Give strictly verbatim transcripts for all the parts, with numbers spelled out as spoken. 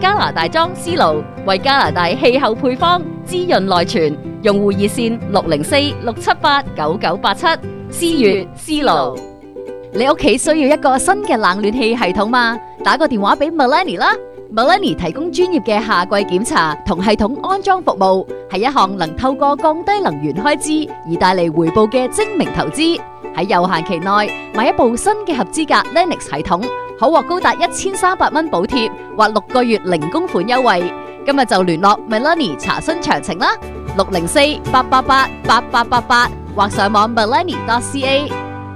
加拿大裝思路，為加拿大氣候配方滋潤內存。用戶熱線六零四六七八九九八七。思悅思路。你屋企需要一個新嘅冷暖氣系統嗎？打個電話俾 Melanie 啦。Melanie 提供專業嘅夏季檢查同系統安裝服務，係一項能透過降低能源開支而帶嚟回報嘅精明投資。喺有限期內買一部新嘅合資格 Lennox 系統，可獲高達一千三百蚊補貼或六個月零供款優惠。今日就聯絡 Melanie 查詢詳情啦，六零四八八八八八八八或上網 melanie dot c a。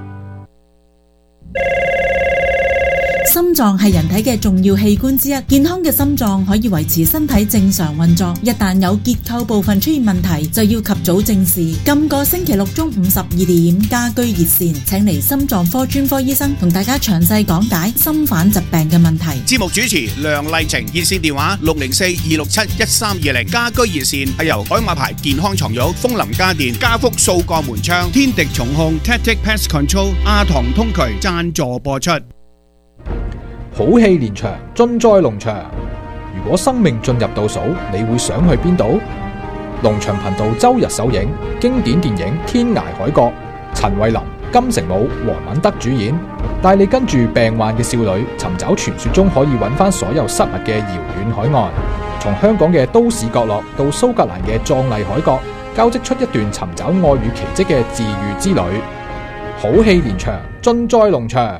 心臟係人體嘅重要器官之一，健康嘅心臟可以維持身體正常運作。一旦有結構部分出現問題，就要及早正視。今個星期六中午十二點，家居熱線請嚟心臟科專科醫生同大家詳細講解心瓣疾病嘅問題。 節目主持梁麗晴，熱線電話六零四二六七一三二零。家居熱線係由海馬牌健康床褥、楓林家電、家福數個門窗、天敵重控、Tactic Pest Control、亞堂通渠贊助播出。 好戲連場，盡在龍翔。如果生命進入倒數，你會想去邊度？龍翔頻道周日首映經典電影《天涯海角》，陳慧琳、金城武、黃敏德主演，帶你跟住病患嘅少女尋找傳說中可以揾翻所有失物嘅遙遠海岸。從香港嘅都市角落到蘇格蘭嘅壯麗海角，交織出一段尋找愛與奇蹟嘅治癒之旅。好戲連場，盡在龍翔。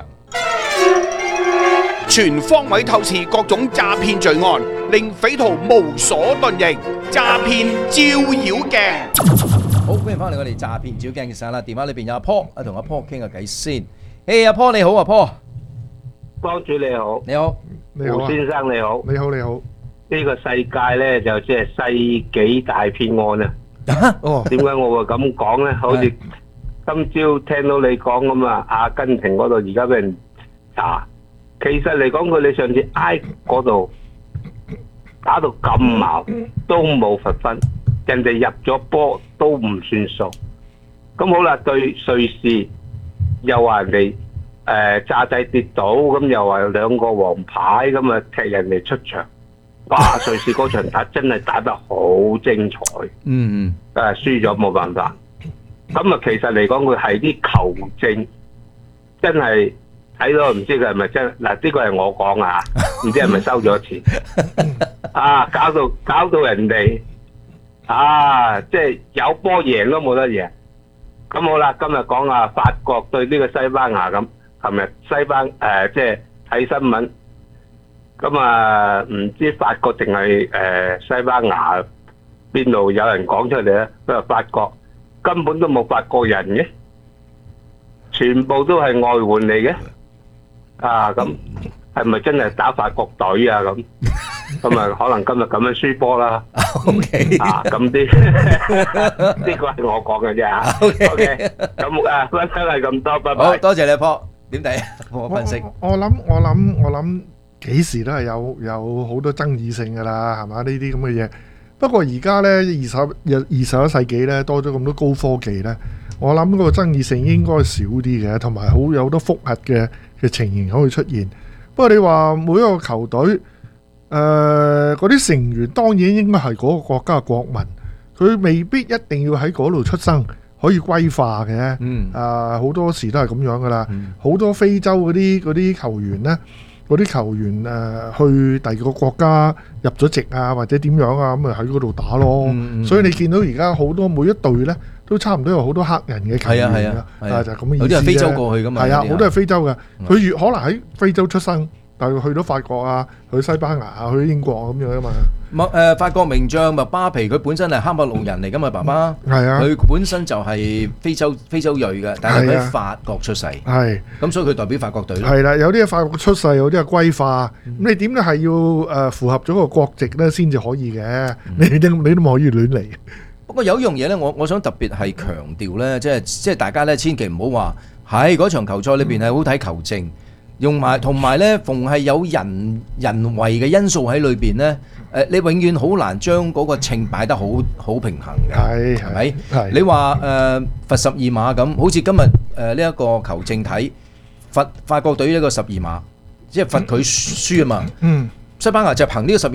全方位透視各種詐騙罪案，令匪徒無所遁形。詐騙照妖鏡。 好，歡迎翻嚟我哋詐騙照鏡嘅時間啦。電話裏邊有阿 Paul，啊同阿 Paul 傾下偈先。誒，阿 Paul 你好，阿 Paul。 幫主你好， 你好， 你好，胡先生你好， 你好你好。 呢個世界咧就即係世紀大騙案啊！ 哦， 點解我會咁講咧？好似今朝聽到你講咁啊，阿根廷嗰度而家俾人查。其實嚟講，佢哋上次埃嗰度打到咁矛都冇罰分，人哋入咗波都唔算數。咁好啦，對瑞士又話人哋誒炸制跌倒，咁又話有兩個黃牌，咁啊踢人哋出場。哇！瑞士嗰場打真係打得好精彩。 嗯嗯。 誒，輸咗冇辦法。咁啊，其實嚟講，佢係啲球證真係。睇到唔知佢係咪真嗱？呢個係我講啊，唔知係咪收咗錢啊？搞到搞到人哋啊，即係有波贏都冇得贏。咁好啦，今日講啊，法國對呢個西班牙咁。琴日西班誒即係睇新聞，咁啊唔知法國定係誒西班牙邊度有人講出嚟咧？佢話法國根本都冇法國人嘅，全部都係外援嚟嘅。啊，咁係咪真係打法國隊啊？咁咁啊，可能今日咁樣輸波啦。 O K， 啊，咁啲呢個係我講嘅啫嚇。O K，咁啊，分享係咁多，拜拜。 好多謝你阿 Paul，點睇？我分析。 我我諗我諗我諗幾時都係有有好多爭議性㗎啦，係嘛？呢啲咁嘅嘢。不過而家咧，二十二二十一世紀咧，多咗咁多高科技咧，我諗嗰個爭議性應該少啲嘅，同埋好有好多複核嘅嘅情形可以出現。不過你話每一個球隊，誒嗰啲成員當然應該係嗰個國家嘅國民，佢未必一定要喺嗰度出生，可以歸化嘅。嗯，啊好多時都係咁樣噶啦。好、嗯、多非洲嗰啲嗰啲球員呢，嗰啲球員誒、呃、去第二個國家入咗籍啊，或者點樣啊，咁咪喺嗰度打咯。嗯嗯、所以你見到而家好多每一隊呢，都差唔多有好多黑人嘅球員㗎，啊，啊，啊就係咁嘅意思。有啲係非洲過去㗎嘛，係啊，好多係非洲嘅。佢越可能喺非洲出生，但係去到法國啊，去西班牙啊，去英國咁樣啊嘛。 麥誒法國名將麥巴皮，佢本身係喀麥隆人嚟㗎嘛，爸爸。係啊。佢本身就係非洲非洲裔嘅，但係佢喺法國出世。係。咁所以佢代表法國隊咯。係啦，有啲係法國出世，有啲係歸化。咁你點都係要誒符合咗個國籍咧，先至可以嘅。你你都你都唔可以亂嚟。不過有一樣嘢咧，我我想特別係強調咧，即係即係大家咧，千祈唔好話喺嗰場球賽裏邊係好睇球證，用埋同埋咧，逢係有人人為嘅因素喺裏邊咧，誒，你永遠好難將嗰個秤擺得好好平衡嘅，係係咪？係你話誒罰十二碼咁，好似今日誒呢一個球證睇罰法國隊呢個十二碼，即係罰佢輸啊嘛。嗯，西班牙就憑呢個十二